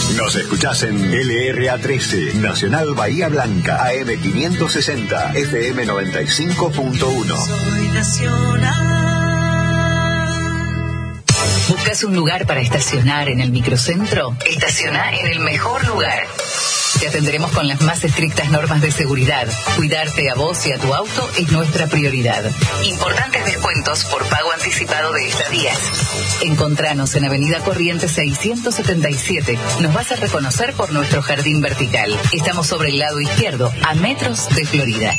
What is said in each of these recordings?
Nos escuchás en LRA 13, Nacional Bahía Blanca, AM 560, FM 95.1. Soy Nacional. ¿Buscas un lugar para estacionar en el microcentro? Estaciona en el mejor lugar. Te atenderemos con las más estrictas normas de seguridad. Cuidarte a vos y a tu auto es nuestra prioridad. Importantes descuentos por pago anticipado de estadías. Encontranos en Avenida Corrientes 677. Nos vas a reconocer por nuestro jardín vertical. Estamos sobre el lado izquierdo, a metros de Florida.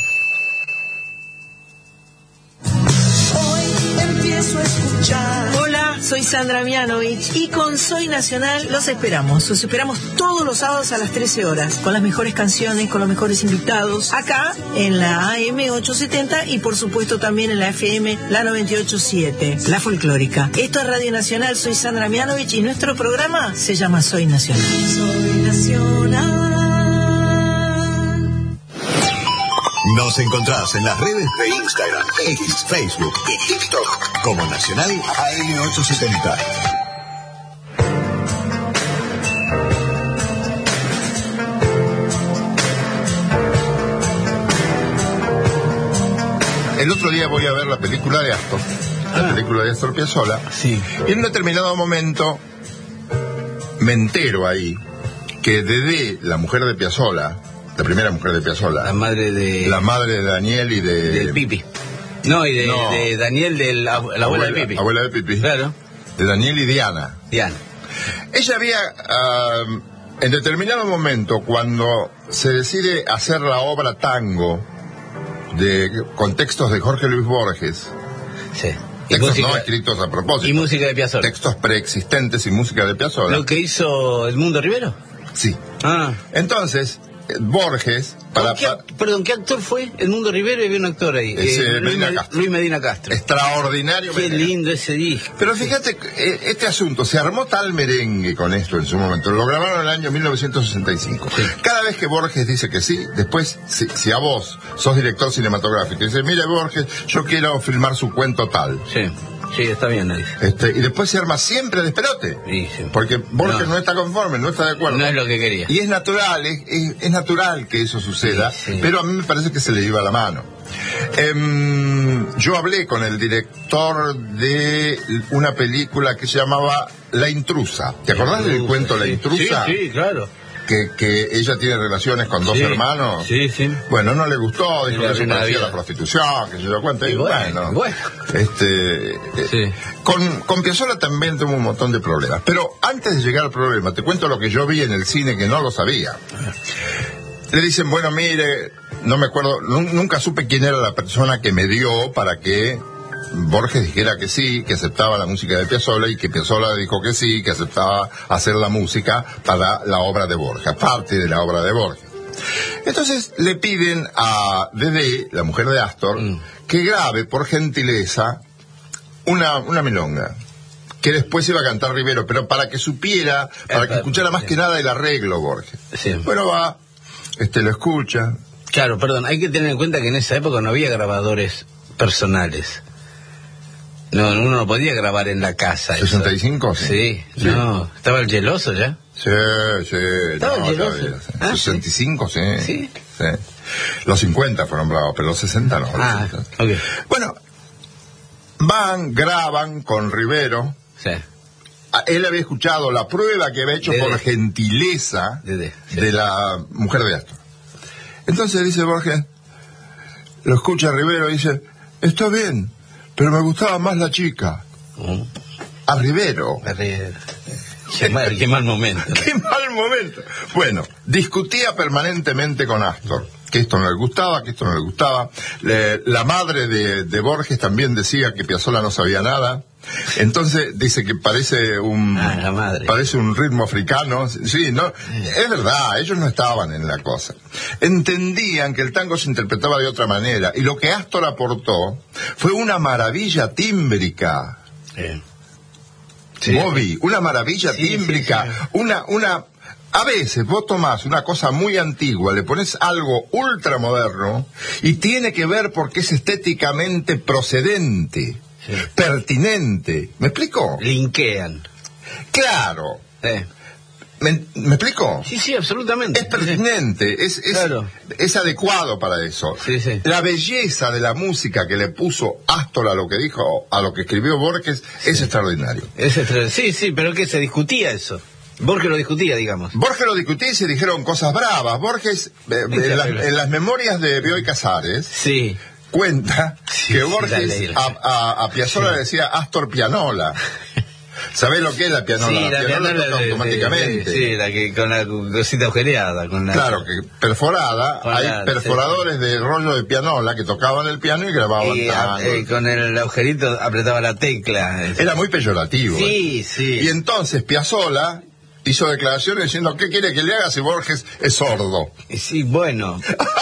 Hoy empiezo a escuchar. Hola, soy Sandra Mianovich y con Soy Nacional los esperamos. Los esperamos todos los sábados a las 13 horas, con las mejores canciones, con los mejores invitados, acá en la AM 870 y por supuesto también en la FM, la 98.7, la folclórica. Esto es Radio Nacional, soy Sandra Mianovich y nuestro programa se llama Soy Nacional. Soy Nacional. Nos encontrás en las redes de Instagram, X, Facebook y TikTok como Nacional AM870. El otro día voy a ver la película de Astor, la película de Astor Piazzolla, Sí. y en un determinado momento me entero ahí que Dedé, la mujer de Piazzolla, la primera mujer de Piazzolla, La madre de Daniel y del Pipi. No, y de Daniel, la abuela de Pipi. Abuela de Pipi. Claro. De Daniel y Diana. Diana. Ella había, en determinado momento, cuando se decide hacer la obra Tango, con textos de Jorge Luis Borges, Sí. Y textos música, no escritos a propósito, y música de Piazzolla. textos preexistentes y música de Piazzolla. ¿Lo que hizo Edmundo Rivero? Sí. Ah. Entonces, Borges, Perdón, ¿qué actor fue? Edmundo Rivero, y había un actor ahí. Luis Medina Castro. extraordinario. Qué lindo ese disco. Pero fíjate, este asunto, se armó tal merengue con esto en su momento, lo grabaron en el año 1965. Sí. Cada vez que Borges dice que sí, después, si a vos sos director cinematográfico, y dice, mire Borges, yo quiero filmar su cuento tal. Sí, está bien, lo dice. Y después se arma siempre despelote. Sí. Porque Borges no está conforme, no está de acuerdo. No es lo que quería. Y es natural, es natural que eso suceda, Sí. pero a mí me parece que se le iba la mano. Yo hablé con el director de una película que se llamaba La Intrusa. ¿Te acordás del cuento La Intrusa? Sí, claro. Que ella tiene relaciones con dos hermanos. Sí. Bueno, no le gustó, dijo que eso Una parecía vida. la prostitución, que se lo cuenta. Y bueno. Sí. Con Piazzolla también tuvo un montón de problemas. Pero antes de llegar al problema, te cuento lo que yo vi en el cine que no lo sabía. Le dicen, bueno, mire, no me acuerdo, nunca supe quién era la persona que me dio para que Borges dijera que sí, que aceptaba la música de Piazzolla, y que Piazzolla dijo que sí, que aceptaba hacer la música para la obra de Borges, parte de la obra de Borges. Entonces le piden a Dedé, la mujer de Astor, que grabe por gentileza una milonga que después iba a cantar Rivero, pero para que supiera, para que escuchara más que nada el arreglo Borges. Sí. Bueno, va, lo escucha. Claro, perdón, hay que tener en cuenta que en esa época no había grabadores personales. No, uno no podía grabar en la casa. ¿65? Sí. No, estaba el geloso ya. Sí. ¿Estaba el geloso? Todavía, 65, ¿Sí? Sí. Los 50 fueron bravos, pero los 60 no. Ok. Bueno, graban con Rivero. Sí. Él había escuchado la prueba que había hecho por gentileza de la mujer de Astor. Entonces dice Borges, lo escucha Rivero y dice, está bien, pero me gustaba más la chica. A Rivero. Qué mal momento. Qué mal momento. Bueno, discutía permanentemente con Astor, que esto no le gustaba, que esto no le gustaba. La madre de Borges también decía que Piazzolla no sabía nada. Entonces dice que parece un ritmo africano. Sí, no, es verdad, ellos no estaban en la cosa. Entendían que el tango se interpretaba de otra manera, y lo que Astor aportó fue una maravilla tímbrica. Sí. Bobby, una maravilla tímbrica, sí. A veces vos tomás una cosa muy antigua, le pones algo ultramoderno y tiene que ver porque es estéticamente procedente, pertinente. ¿Me explico? Linkean. Claro. ¿Me explico? Sí, absolutamente. Es pertinente, Claro. es adecuado para eso. Sí. La belleza de la música que le puso Astor a lo que dijo, a lo que escribió Borges, es extraordinario. Sí, pero que se discutía eso. Borges lo discutía, digamos. Borges lo discutía y se dijeron cosas bravas. Borges, en las memorias de Bioy Casares, Sí. cuenta que Borges la a Piazzolla le decía Astor Pianola. ¿Sabés lo que es la pianola? Sí, la pianola toca automáticamente. Sí, la que con la cosita agujereada. Claro, que perforada, hay perforadores de rollo de pianola que tocaban el piano y grababan tango. Con el agujerito apretaba la tecla. Era muy peyorativo. Sí. Y entonces Piazzolla hizo declaraciones diciendo, ¿qué quiere que le haga si Borges es sordo? Sí, bueno.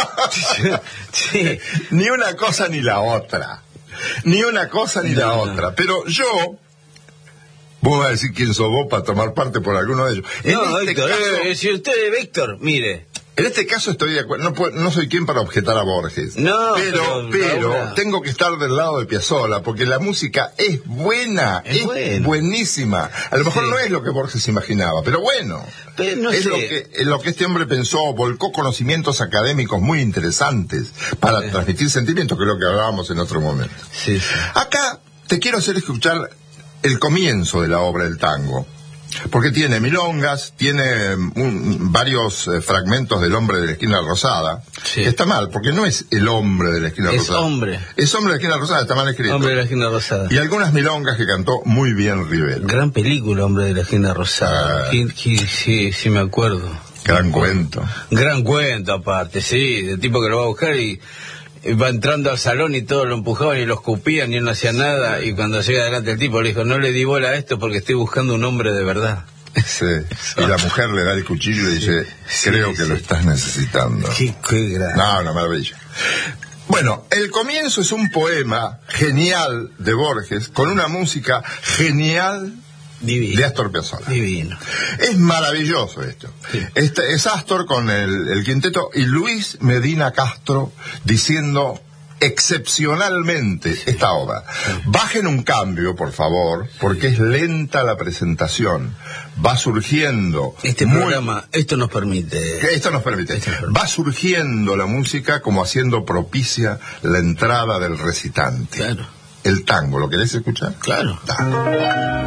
Sí. Ni una cosa ni la otra. Ni una cosa ni la otra. Pero yo... Vos vas a decir quién sos vos para tomar parte por alguno de ellos. No, Víctor, si usted es Víctor, mire. En este caso estoy de acuerdo, no soy quien para objetar a Borges. No, pero tengo que estar del lado de Piazzolla, porque la música es buena, es buenísima. A lo mejor no es lo que Borges imaginaba, pero bueno. Pero no es sé. lo que este hombre pensó, volcó conocimientos académicos muy interesantes para transmitir sentimientos, que es lo que hablábamos en otro momento. Sí. Acá te quiero hacer escuchar el comienzo de la obra del tango, porque tiene milongas, tiene varios fragmentos del hombre de la esquina rosada, que está mal, porque no es el hombre de la esquina rosada. Es hombre de la esquina rosada, está mal escrito. Hombre de la esquina rosada. Y algunas milongas que cantó muy bien Rivero. Gran película, Hombre de la esquina rosada. Sí, me acuerdo. Gran cuento. Gran cuento, aparte, sí, del tipo que lo va a buscar y va entrando al salón y todos lo empujaban y lo escupían y él no hacía nada, y cuando llega adelante el tipo le dijo, no le di bola a esto porque estoy buscando un hombre de verdad. Sí. Y la mujer le da el cuchillo y dice, creo que lo estás necesitando. Qué grande. No, una maravilla. Bueno, el comienzo es un poema genial de Borges, con una música genial Divino. de Astor Piazzolla. Divino. Es maravilloso esto. Sí. Es Astor con el quinteto y Luis Medina Castro diciendo excepcionalmente esta obra. Bajen un cambio, por favor, porque es lenta la presentación. Va surgiendo... programa, esto nos permite. Esto nos permite. Va surgiendo la música como haciendo propicia la entrada del recitante. Claro. El tango, ¿lo querés escuchar? Claro. Dale.